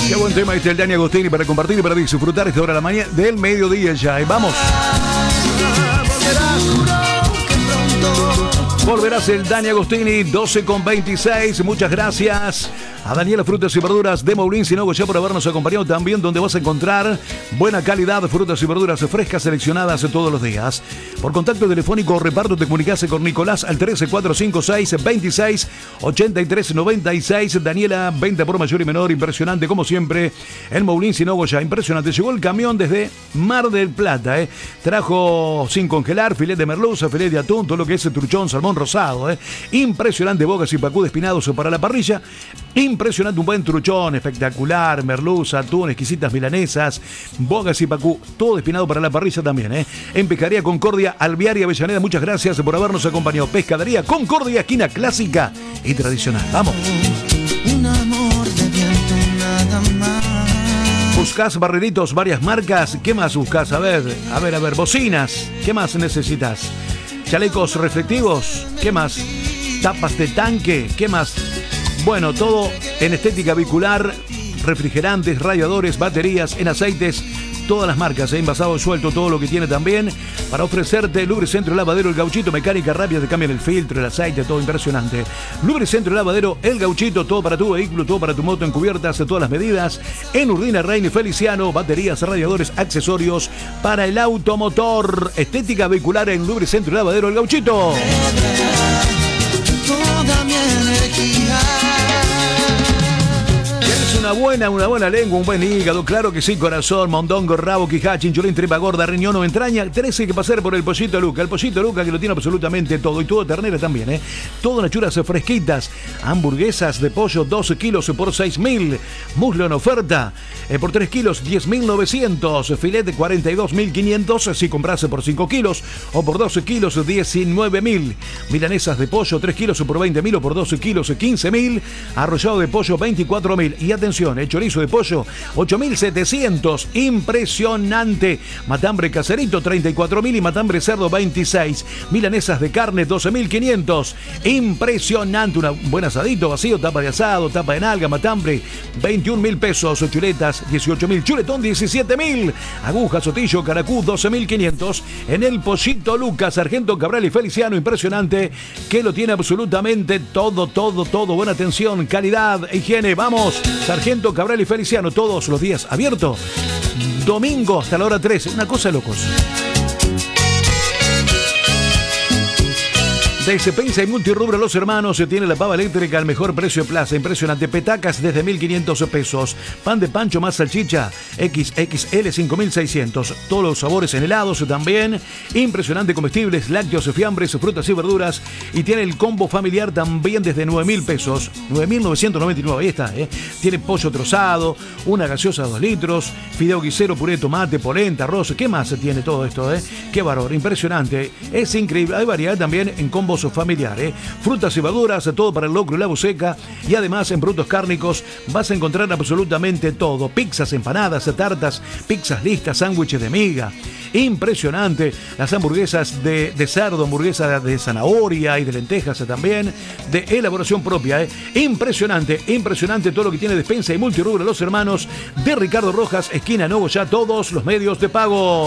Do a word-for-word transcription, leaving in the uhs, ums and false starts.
Qué buen tema este el Dani Agostini para compartir y para disfrutar esta hora de la mañana del mediodía ya. ¿eh? Vamos. Volverás el Dani Agostini, doce con veintiséis. Muchas gracias a Daniela Frutas y Verduras de Moulín Sinogoya por habernos acompañado también, donde vas a encontrar buena calidad, frutas y verduras frescas seleccionadas todos los días. Por contacto telefónico o reparto te comunicase con Nicolás al trece cuatro cinco seis veintiséis ochenta y tres noventa y seis. Daniela, venta por mayor y menor, impresionante como siempre. En Moulín Sinogoya, impresionante. Llegó el camión desde Mar del Plata, ¿eh? Trajo sin congelar, filet de merluza, filet de atún, todo lo que es truchón, salmón rosado, ¿eh? Impresionante, bogas y pacú espinados para la parrilla. Impresionante, un buen truchón, espectacular, merluza, atún, exquisitas milanesas, bogas y pacú, todo espinado para la parrilla también, ¿eh? En Pescadería Concordia, Alvear y Avellaneda, muchas gracias por habernos acompañado. Pescadería Concordia, esquina clásica y tradicional. Vamos. Un amor de viento, nada más. ¿Buscás barreritos, varias marcas? ¿Qué más buscas? A ver, a ver, a ver, bocinas. ¿Qué más necesitas? Chalecos reflectivos. ¿Qué más? Tapas de tanque. ¿Qué más? Bueno, todo en estética vehicular, refrigerantes, radiadores, baterías, en aceites, todas las marcas, ¿eh? Envasado suelto, todo lo que tiene también para ofrecerte. Lubricentro Lavadero El Gauchito, mecánica rápida, te cambian el filtro, el aceite, todo impresionante. Lubricentro Lavadero El Gauchito, todo para tu vehículo, todo para tu moto, en cubiertas de todas las medidas. En Urdina, Reina y Feliciano, baterías, radiadores, accesorios para el automotor. Estética vehicular en Lubricentro Lavadero El Gauchito. Toda mi energía. Una buena, una buena lengua, un buen hígado, claro que sí, corazón, mondongo, rabo, quijá, chinchulín, tripa gorda, riñón o entraña. Tenés que pasar por el Pollito Luca. El Pollito Luca que lo tiene absolutamente todo. Y todo ternera también, ¿eh? Todo nachuras fresquitas. Hamburguesas de pollo, doce kilos por seis mil. Muslo en oferta. Eh, por tres kilos, diez mil novecientos. Filete, cuarenta y dos mil quinientos. Si comprase por cinco kilos. O por doce kilos, diecinueve mil. Milanesas de pollo, tres kilos por veinte mil. O por doce kilos, quince mil. Arrollado de pollo, veinticuatro mil. Y atención. El chorizo de pollo, ocho mil setecientos. Impresionante. Matambre caserito, treinta y cuatro mil. Y matambre cerdo, veintiséis. Milanesas de carne, doce mil quinientos. Impresionante. Una, un buen asadito vacío, tapa de asado, tapa de nalga, matambre, veintiún mil pesos. Chuletas, dieciocho mil. Chuletón, diecisiete mil. Aguja, sotillo, caracú, doce mil quinientos. En el Pollito Lucas, Sargento Cabral y Feliciano, impresionante, que lo tiene absolutamente todo, todo, todo. Buena atención, calidad, higiene. Vamos. Sargento Cabral y Feliciano, todos los días abierto. Domingo hasta la hora trece. Una cosa de locos. De Expensa y Multirrubro Los Hermanos se tiene la pava eléctrica al mejor precio de plaza. Impresionante. Petacas desde mil quinientos pesos. Pan de pancho más salchicha equis equis ele cinco mil seiscientos. Todos los sabores en helados también. Impresionante. Comestibles, lácteos, fiambres, frutas y verduras. Y tiene el combo familiar también desde nueve mil pesos. nueve mil novecientos noventa y nueve. Ahí está, ¿eh? Tiene pollo trozado, una gaseosa de dos litros, fideo guisero, puré de tomate, polenta, arroz. ¿Qué más tiene todo esto, eh? Qué valor. Impresionante. Es increíble. Hay variedad también en combos familiar, ¿eh? Frutas y verduras, todo para el locro y la buceca. Y además en productos cárnicos vas a encontrar absolutamente todo. Pizzas, empanadas, tartas, pizzas listas, sándwiches de miga. Impresionante. Las hamburguesas de, de cerdo, hamburguesas de zanahoria y de lentejas también, de elaboración propia, ¿eh? Impresionante, impresionante todo lo que tiene Despensa y Multirrubro Los Hermanos de Ricardo Rojas, esquina Nogoyá, todos los medios de pago.